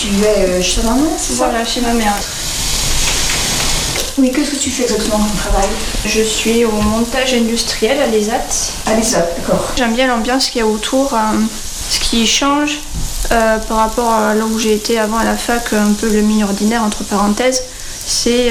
tu vivais chez ta maman, c'est ça? Voilà, chez ma mère. Oui, qu'est-ce que tu fais exactement comme travail? Je suis au montage industriel à l'ESAT. À l'ESAT, d'accord. J'aime bien l'ambiance qu'il y a autour, ce qui change par rapport à là où j'ai été avant à la fac, un peu le milieu ordinaire entre parenthèses. C'est